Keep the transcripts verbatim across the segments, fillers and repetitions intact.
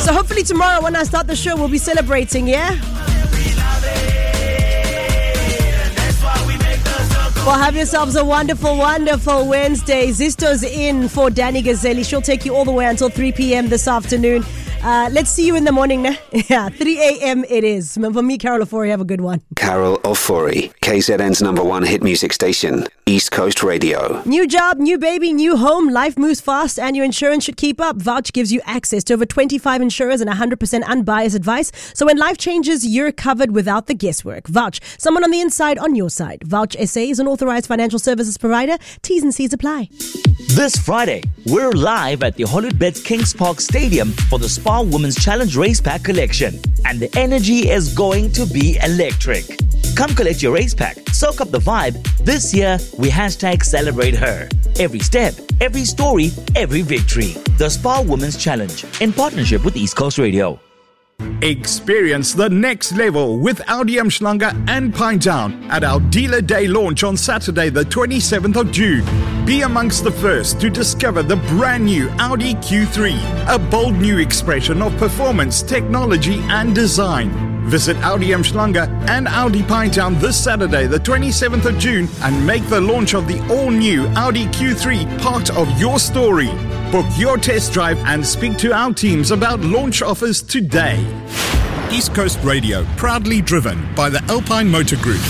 So hopefully tomorrow when I start the show, we'll be celebrating, yeah? Well, have yourselves a wonderful, wonderful Wednesday. Zisto's in for Danny Gazzelli. She'll take you all the way until three p.m. this afternoon. Uh, let's see you in the morning. Nah? Yeah, three a.m. it is. For me, Carol Ofori, have a good one. Carol Ofori, K Z N's number one hit music station, East Coast Radio. New job, new baby, new home. Life moves fast and your insurance should keep up. Vouch gives you access to over twenty-five insurers and one hundred percent unbiased advice. So when life changes, you're covered without the guesswork. Vouch, someone on the inside on your side. Vouch S A is an authorized financial services provider. T's and C's apply. This Friday, we're live at the Hollywoodbets Kings Park Stadium for the Spa Women's Challenge Race Pack Collection. And the energy is going to be electric. Come collect your race pack, soak up the vibe. This year, we hashtag celebrate her. Every step, every story, every victory. The Spa Women's Challenge in partnership with East Coast Radio. Experience the next level with Audi Umhlanga and Pinetown at our Dealer Day launch on Saturday the twenty-seventh of June. Be amongst the first to discover the brand new Audi Q three, a bold new expression of performance, technology and design. Visit Audi Umhlanga and Audi Pinetown this Saturday the twenty-seventh of June and make the launch of the all-new Audi Q three part of your story. Book your test drive and speak to our teams about launch offers today. East Coast Radio, proudly driven by the Alpine Motor Group.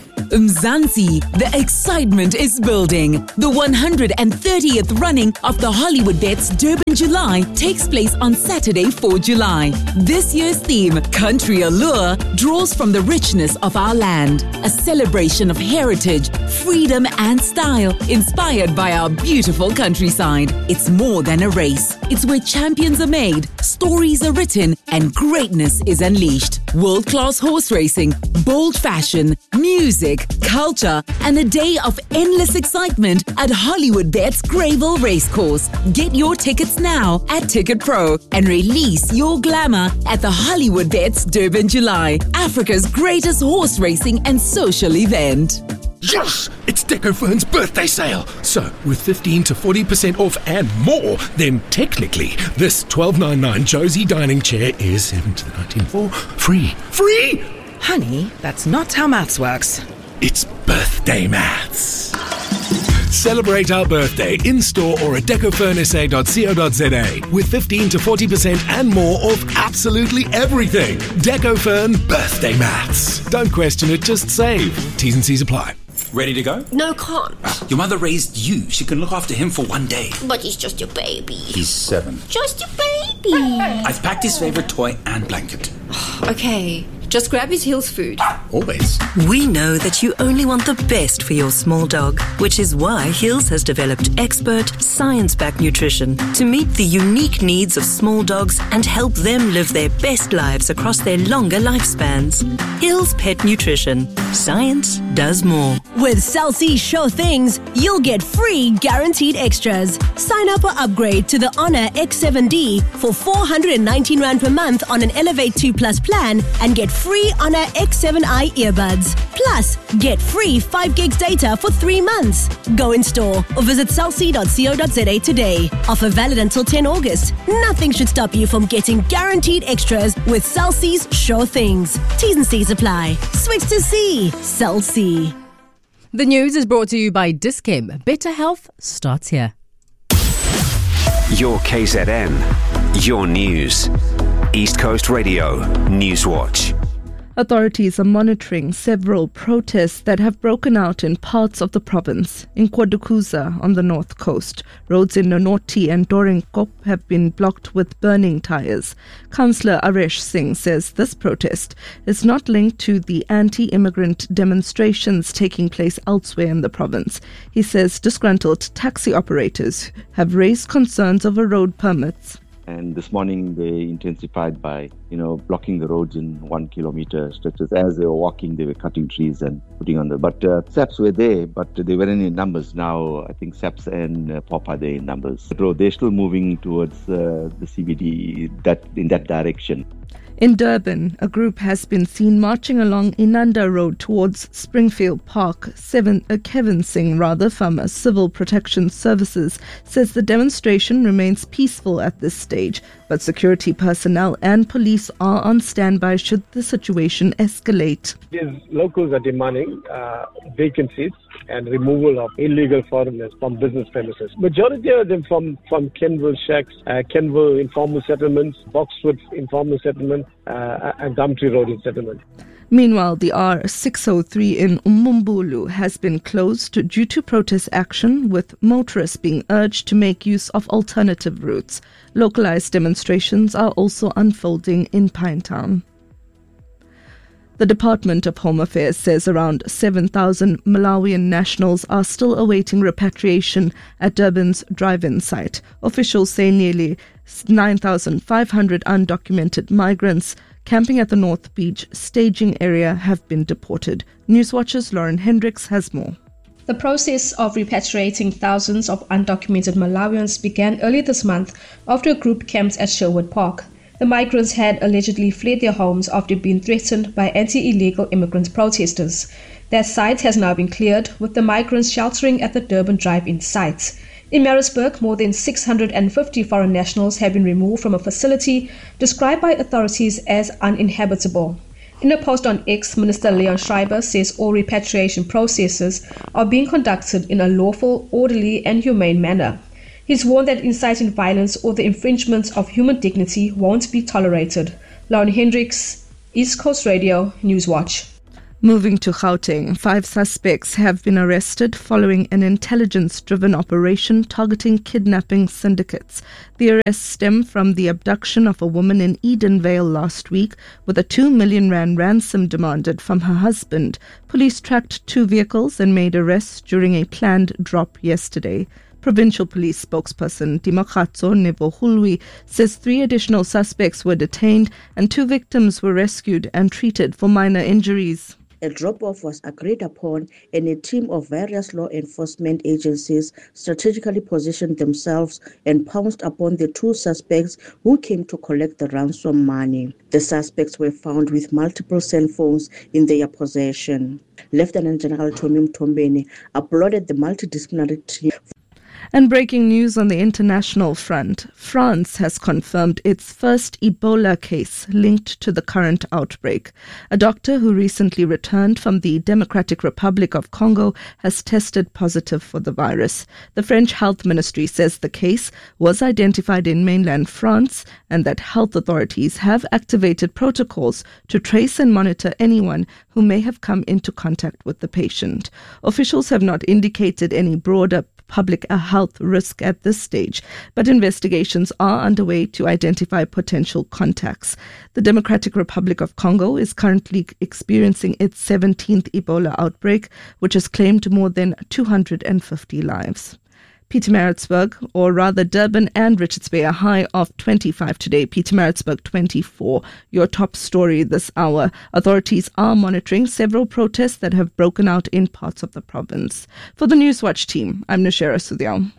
Mzansi, the excitement is building. The one hundred thirtieth running of the Hollywoodbets Durban July takes place on Saturday, the fourth of July. This year's theme, Country Allure, draws from the richness of our land. A celebration of heritage, freedom and style, inspired by our beautiful countryside. It's more than a race. It's where champions are made, stories are written, and greatness is unleashed. World-class horse racing, bold fashion, music, culture, and a day of endless excitement at Hollywoodbets Greyville Racecourse. Get your tickets now at Ticket Pro and release your glamour at the Hollywoodbets Durban July, Africa's greatest horse racing and social event. Yes! It's Decofern's birthday sale. So, with fifteen to forty percent off and more, then technically, this twelve ninety-nine Josie dining chair is seventeen ninety-four free. Free! Honey, that's not how maths works. It's birthday maths. Celebrate our birthday in-store or at decofern s a dot co dot z a with fifteen to forty percent and more off absolutely everything. Decofern birthday maths. Don't question it, just save. T's and C's apply. Ready to go? No, can't. Your mother raised you. She can look after him for one day. But he's just your baby. He's seven. Just your baby. I've packed his favorite toy and blanket. Okay, just grab his Hills food. Always. We know that you only want the best for your small dog, which is why Hills has developed expert, science-backed nutrition to meet the unique needs of small dogs and help them live their best lives across their longer lifespans. Hills Pet Nutrition. Science does more. With Cell C Show Things, you'll get free guaranteed extras. Sign up or upgrade to the Honor X seven D for four hundred nineteen rand per month on an Elevate two Plus plan and get free Honor X seven i earbuds. Plus, get free five gigs data for three months. Go in store or visit cell c dot co dot z a today. Offer valid until the tenth of August. Nothing should stop you from getting guaranteed extras with Cell C's Show Things. T's and C's apply. Switch to C. Cell C. The news is brought to you by Dis-Chem. Better health starts here. Your K Z N. Your news. East Coast Radio Newswatch. Authorities are monitoring several protests that have broken out in parts of the province. In KwaDukuza on the north coast, roads in Nonoti and Doringkop have been blocked with burning tyres. Councillor Aresh Singh says this protest is not linked to the anti-immigrant demonstrations taking place elsewhere in the province. He says disgruntled taxi operators have raised concerns over road permits. And this morning they intensified by, you know, blocking the roads in one kilometer stretches. As they were walking, they were cutting trees and putting on the... But uh, S A Ps were there, but they weren't in numbers. Now I think S A Ps and uh, P O P are there in numbers. So they're still moving towards uh, the C B D that in that direction. In Durban, a group has been seen marching along Inanda Road towards Springfield Park. Seven, uh, Kevin Singh, rather, from uh, Civil Protection Services, says the demonstration remains peaceful at this stage, but security personnel and police are on standby should the situation escalate. These locals are demanding uh, vacancies and removal of illegal foreigners from business premises. Majority of them from, from Kenville shacks, uh, Kenville informal settlements, Boxwood informal settlement, uh, and Gumtree Road settlement. Meanwhile, the R six oh three in Umumbulu has been closed due to protest action, with motorists being urged to make use of alternative routes. Localized demonstrations are also unfolding in Pinetown. The Department of Home Affairs says around seven thousand Malawian nationals are still awaiting repatriation at Durban's drive-in site. Officials say nearly nine thousand five hundred undocumented migrants camping at the North Beach staging area have been deported. Newswatch's Lauren Hendricks has more. The process of repatriating thousands of undocumented Malawians began early this month after a group camped at Sherwood Park. The migrants had allegedly fled their homes after being threatened by anti-illegal immigrant protesters. Their site has now been cleared, with the migrants sheltering at the Durban drive-in site. In Maritzburg, more than six hundred fifty foreign nationals have been removed from a facility described by authorities as uninhabitable. In a post on X, Minister Leon Schreiber says all repatriation processes are being conducted in a lawful, orderly and humane manner. He's warned that inciting violence or the infringement of human dignity won't be tolerated. Lauren Hendricks, East Coast Radio, Newswatch. Moving to Gauteng, five suspects have been arrested following an intelligence-driven operation targeting kidnapping syndicates. The arrests stem from the abduction of a woman in Edenvale last week, with a two million rand ransom demanded from her husband. Police tracked two vehicles and made arrests during a planned drop yesterday. Provincial Police spokesperson Dimokratso Nebohulwi says three additional suspects were detained and two victims were rescued and treated for minor injuries. A drop-off was agreed upon and a team of various law enforcement agencies strategically positioned themselves and pounced upon the two suspects who came to collect the ransom money. The suspects were found with multiple cell phones in their possession. Lieutenant General Tommy Mtombeni applauded the multidisciplinary team. And breaking news on the international front, France has confirmed its first Ebola case linked to the current outbreak. A doctor who recently returned from the Democratic Republic of Congo has tested positive for the virus. The French Health Ministry says the case was identified in mainland France and that health authorities have activated protocols to trace and monitor anyone who may have come into contact with the patient. Officials have not indicated any broader public health risk at this stage, but investigations are underway to identify potential contacts. The Democratic Republic of Congo is currently experiencing its seventeenth Ebola outbreak, which has claimed more than two hundred fifty lives. Pietermaritzburg, or rather Durban and Richards Bay, a high of twenty-five today. Pietermaritzburg twenty-four. Your top story this hour. Authorities are monitoring several protests that have broken out in parts of the province. For the Newswatch team, I'm Nashera Sudhyal.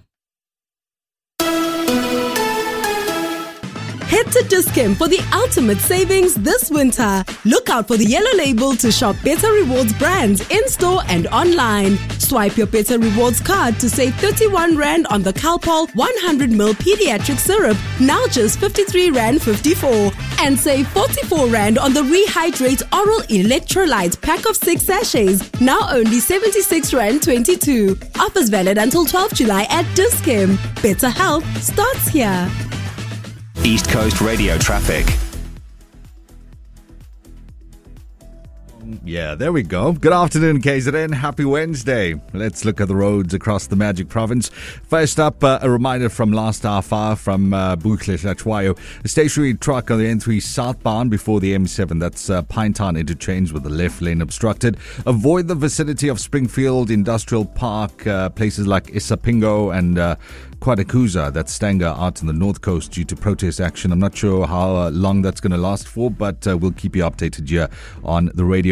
Head to Dis-Chem for the ultimate savings this winter. Look out for the yellow label to shop Better Rewards brands in-store and online. Swipe your Better Rewards card to save thirty-one rand on the Calpol one hundred milliliter pediatric syrup, now just fifty-three rand fifty-four. And save forty-four rand on the Rehydrate Oral Electrolyte pack of six sachets, now only seventy-six rand twenty-two. Offers valid until twelfth of July at Dis-Chem. Better health starts here. East Coast Radio traffic. Yeah, there we go. Good afternoon, K Z N. Happy Wednesday. Let's look at the roads across the Magic Province. First up, uh, a reminder from last half hour from uh, Bukle Hlachwayo. A stationary truck on the N three southbound before the M seven. That's uh, Pinetown interchange with the left lane obstructed. Avoid the vicinity of Springfield Industrial Park, uh, places like Isipingo and uh, Quadakuza, that's Stanger, out on the north coast due to protest action. I'm not sure how uh, long that's going to last for, but uh, we'll keep you updated here on the radio.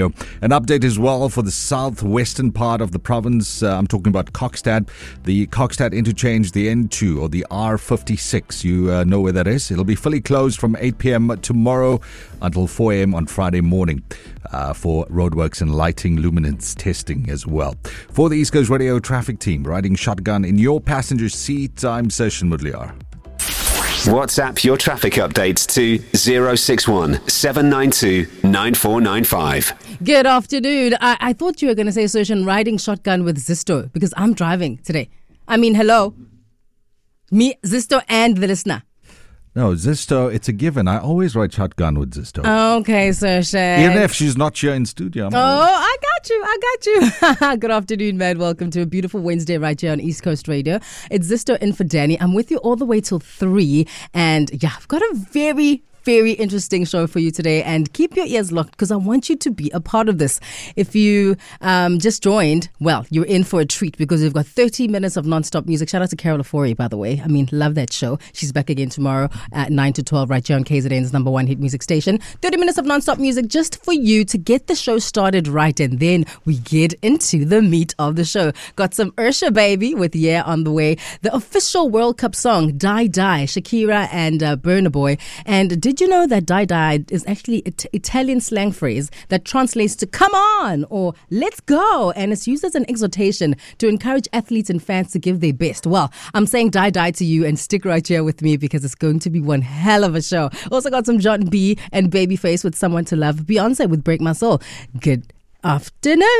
Radio. An update as well for the southwestern part of the province. Uh, I'm talking about Kokstad. The Kokstad interchange, the N two or the R fifty-six. You uh, know where that is. It'll be fully closed from eight p.m. tomorrow until four a.m. on Friday morning uh, for roadworks and lighting luminance testing as well. For the East Coast Radio traffic team, riding shotgun in your passenger seat, I'm Session Mudliar. WhatsApp your traffic updates to zero six one seven nine two nine four nine five. Good afternoon. I, I thought you were going to say, Soshan, riding shotgun with Zisto because I'm driving today. I mean, hello. Me, Zisto, and the listener. No, Zisto, it's a given. I always ride shotgun with Zisto. Okay, Soshan. Even if she's not here in studio. I'm Oh, always... I got you. I got you. Good afternoon, man. Welcome to a beautiful Wednesday right here on East Coast Radio. It's Zisto in for Danny. I'm with you all the way till three. And yeah, I've got a very very interesting show for you today, and keep your ears locked because I want you to be a part of this. If you um, just joined, well, you're in for a treat because we've got thirty minutes of non-stop music. Shout out to Carol Afori, by the way. I mean, love that show. She's back again tomorrow at nine to twelve right here on K Z N's number one hit music station. thirty minutes of non-stop music just for you to get the show started right, and then we get into the meat of the show. Got some Ursha Baby with Yeah on the way. The official World Cup song, Die Die, Shakira and uh, Burna Boy. And did you know that Die Die is actually an t- Italian slang phrase that translates to come on or let's go, and it's used as an exhortation to encourage athletes and fans to give their best. Well, I'm saying Die Die to you, and stick right here with me because it's going to be one hell of a show. Also got some John B and Babyface with Someone to Love, Beyonce with Break My Soul. Good afternoon.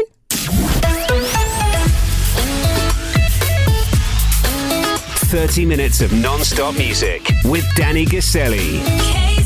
thirty minutes of non-stop music with Danny Gaselli.